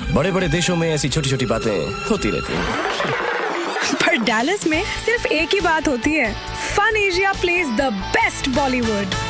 बड़े बड़े देशों में ऐसी छोटी छोटी बातें होती रहती हैं। पर डैलस में सिर्फ एक ही बात होती है, fun Asia plays the best Bollywood.